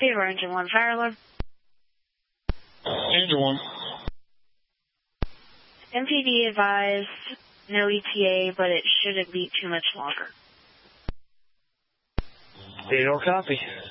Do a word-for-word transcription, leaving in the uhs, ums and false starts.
Theodore, Engine one, fire alarm. Engine one. M P D advised no E T A, but it shouldn't be too much longer. Theodore, copy.